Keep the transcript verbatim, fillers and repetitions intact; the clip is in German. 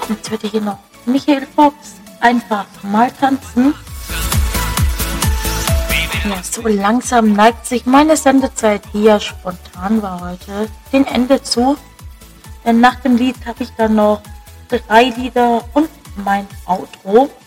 Jetzt hört ihr hier noch Michael Fox, einfach mal tanzen. Ja, so langsam neigt sich meine Sendezeit hier, spontan war heute, dem Ende zu. Denn nach dem Lied habe ich dann noch drei Lieder und mein Outro.